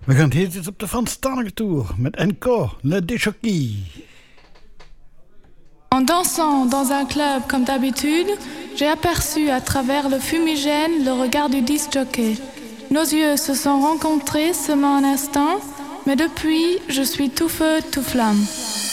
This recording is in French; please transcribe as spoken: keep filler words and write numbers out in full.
We gaan hier eens op de Franstalige tour met Encore, Le Déchoquis. En dansant dans un club comme d'habitude, j'ai aperçu à travers le fumigène le regard du disc-jockey. Nos yeux se sont rencontrés seulement un instant, mais depuis, je suis tout feu, tout flamme.